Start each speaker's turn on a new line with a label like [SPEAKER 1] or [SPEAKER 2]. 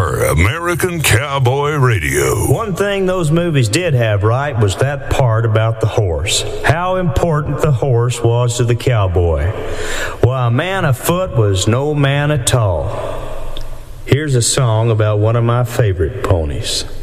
[SPEAKER 1] more American Cowboy Radio.
[SPEAKER 2] One thing those movies did have right was that part about the horse. How important the horse was to the cowboy. Well, a man afoot was no man at all. Here's a song about one of my favorite ponies.